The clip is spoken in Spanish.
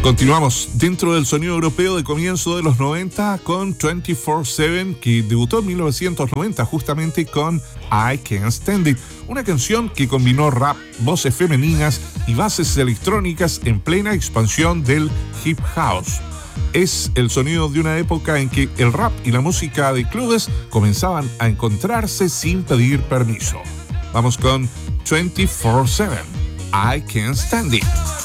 Continuamos dentro del sonido europeo de comienzo de los 90 con 24/7, que debutó en 1990 justamente con I Can't Stand It, una canción que combinó rap, voces femeninas y bases electrónicas en plena expansión del hip house. Es el sonido de una época en que el rap y la música de clubes comenzaban a encontrarse sin pedir permiso. Vamos con 24/7, I Can't Stand It.